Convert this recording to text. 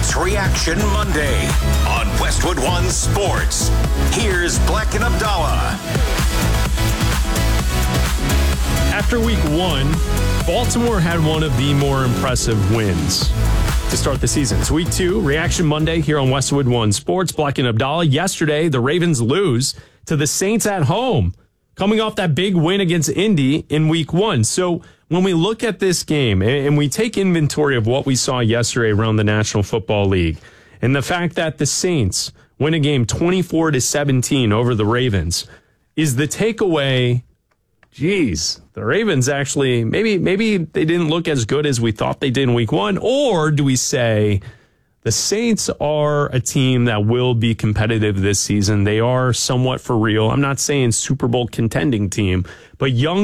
It's Reaction Monday on Westwood One Sports. Here's Black and Abdallah. After week one, Baltimore had one of the more impressive wins to start the season. It's week two, Reaction Monday here on Westwood One Sports. Black and Abdallah. Yesterday, the Ravens lose to the Saints at home, coming off that big win against Indy in week one. So when we look at this game and we take inventory of what we saw yesterday around the National Football League and the fact that the Saints win a game 24-17 over the Ravens, is the takeaway, geez, the Ravens actually, maybe they didn't look as good as we thought they did in week one? Or do we say the Saints are a team that will be competitive this season? They are somewhat for real. I'm not saying Super Bowl contending team, but young